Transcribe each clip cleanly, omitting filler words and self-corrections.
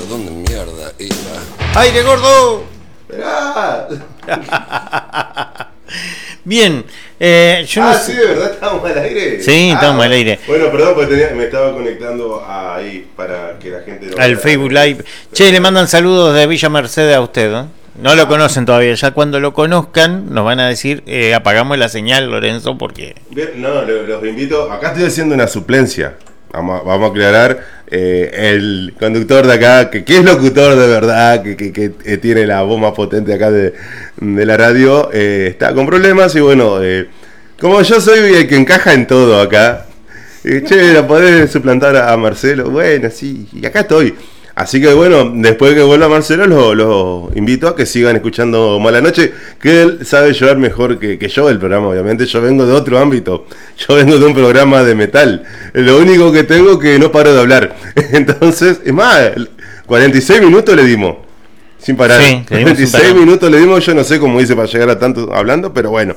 ¿Dónde mierda iba? ¡Aire, gordo! ¡Esperá! Bien, yo no sé. Sí, de verdad estamos al aire. Sí, estamos al aire. Bueno, perdón, porque me estaba conectando ahí para que la gente lo Al vea. Facebook Live. Che, le mandan saludos de Villa Mercedes a usted, ¿eh? No lo conocen todavía. Ya cuando lo conozcan, nos van a decir: apagamos la señal, Lorenzo, porque. Bien, no, los invito. Acá estoy haciendo una suplencia. Vamos a aclarar. El conductor de acá, que es locutor de verdad, que tiene la voz más potente acá de la radio, está con problemas. Y bueno, como yo soy el que encaja en todo acá, che, ¿la podés suplantar a Marcelo? Bueno, sí, y acá estoy. Así que bueno, después que vuelva Marcelo, los invito a que sigan escuchando Mala Noche, que él sabe llevar mejor que yo el programa, obviamente. Yo vengo de otro ámbito, yo vengo de un programa de metal. Lo único que tengo es que no paro de hablar. Entonces, es más, 46 minutos le dimos, sin parar. Sí, 46 minutos le dimos, yo no sé cómo hice para llegar a tanto hablando, pero bueno.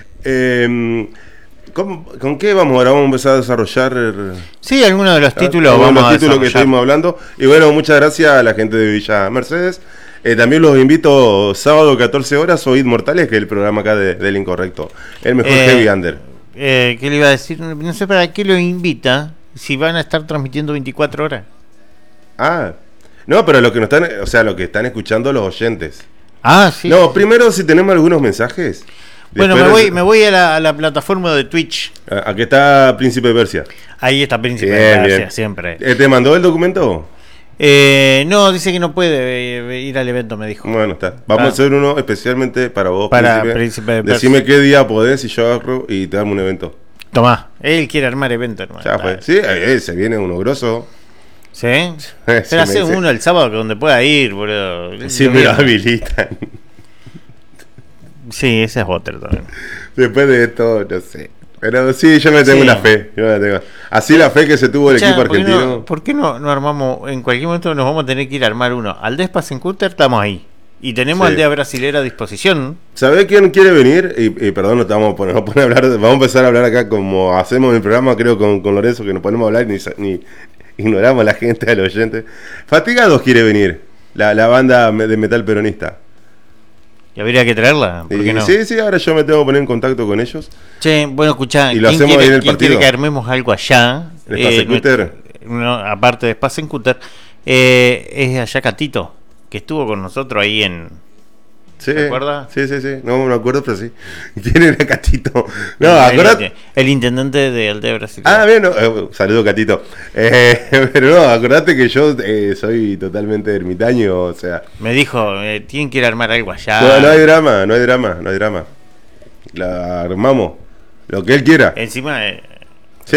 ¿Con qué vamos ahora? Vamos a empezar a desarrollar. Sí, algunos de los títulos vamos a los títulos que estuvimos hablando. Y bueno, muchas gracias a la gente de Villa Mercedes. También los invito sábado 14 horas, Oíd Mortales, que es el programa acá del Incorrecto. El mejor Heavy Under. ¿Qué le iba a decir? No sé para qué lo invita si van a estar transmitiendo 24 horas. Ah, no, pero lo que nos están, o sea, lo que están escuchando los oyentes. Ah, sí. No, sí. primero si tenemos algunos mensajes. Bueno, me voy a la plataforma de Twitch. Aquí está Príncipe de Persia. Ahí está Príncipe Bien, de Persia, bien. siempre. ¿Te mandó el documento? No, dice que no puede ir al evento, me dijo. Bueno, está. Vamos a hacer uno especialmente para vos, para Príncipe de Persia. Decime qué día podés y yo agarro y te damos un evento. Tomá, él quiere armar evento, hermano. Ya fue. Sí, se viene uno grosso. ¿Sí? Pero hace uno el sábado donde pueda ir, boludo. Sí, me lo habilitan. Sí, ese es otro también. Después de esto, no sé. Pero sí, yo me tengo una fe. Yo me tengo. Así la fe que se tuvo el equipo argentino. ¿Por qué no armamos? En cualquier momento nos vamos a tener que ir a armar uno. Al Despas en Cutter estamos ahí. Y tenemos Aldea Brasilera a disposición. ¿Sabés quién quiere venir? Y perdón, no estamos a hablar. Vamos a empezar a hablar acá como hacemos en el programa, creo, con Lorenzo, que nos ponemos a hablar ni ignoramos a la gente, al oyente. Fatigados quiere venir. La banda de metal peronista. ¿Y habría que traerla? ¿Por qué no? Sí, ahora yo me tengo que poner en contacto con ellos. Che, bueno, escuchá, y lo hacemos ahí en el ¿quién quiere que armemos algo allá? ¿En Cutter? No, aparte de Space en Cutter, es allá Catito, que estuvo con nosotros ahí en... Sí, ¿te acuerdas? Sí. No me acuerdo, pero sí. ¿Quién era Catito? No, acordate. El intendente de Aldea Brasil. Ah, bien, saludo Catito. Pero no, acordate que yo soy totalmente ermitaño, o sea. Me dijo, tienen que ir a armar algo allá. No hay drama. La armamos, lo que él quiera. Encima... Sí.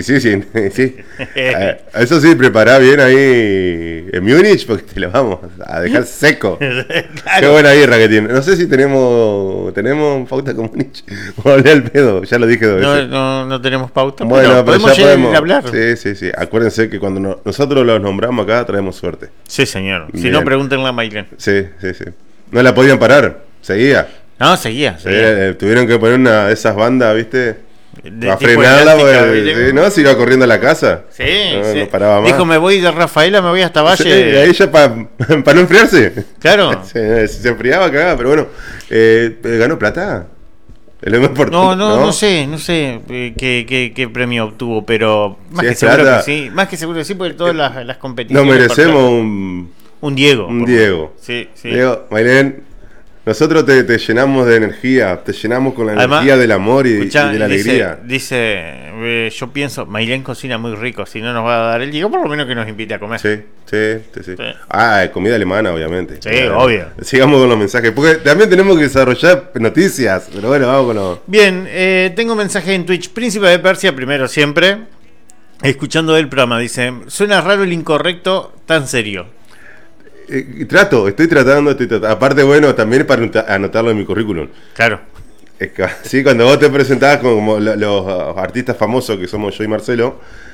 Eso sí, prepará bien ahí en Múnich, porque te lo vamos a dejar seco. Claro. Qué buena birra que tiene. No sé si tenemos pauta con Múnich. Vamos a hablar al pedo, ya lo dije dos veces. No tenemos pauta, bueno, pero podemos ya podemos hablar. Sí. Acuérdense que cuando nosotros los nombramos acá, traemos suerte. Sí, señor. Bien. Si no, pregúntenle a Maylene. Sí. No la podían parar, seguía. No, seguía. Tuvieron que poner una de esas bandas, ¿viste? A tipo frenarla, elástica, no, se iba corriendo a la casa. Sí. No paraba más. Dijo, me voy de Rafaela, me voy hasta Valle. Sí, ahí ya para no enfriarse. Claro. Se enfriaba acá, pero bueno. ¿Ganó plata? No sé qué premio obtuvo, pero más que seguro que sí. Más que seguro que sí, porque todas las competiciones. Nos merecemos un Diego. Un Diego. Sí. Diego, Maylén. Nosotros te llenamos de energía, te llenamos con la energía del amor y de la alegría. Dice, yo pienso, Maylén cocina muy rico, si no nos va a dar el Diego, por lo menos que nos invite a comer. Sí. Comida alemana, obviamente. Sí, obvio. Sigamos con los mensajes, porque también tenemos que desarrollar noticias, pero bueno, vamos con los... Bien, tengo mensaje en Twitch, Príncipe de Persia, primero siempre, escuchando el programa, dice, suena raro el incorrecto tan serio. Estoy tratando. Aparte, bueno, también para anotarlo en mi currículum. Claro. Sí, cuando vos te presentás como los artistas famosos que somos yo y Marcelo,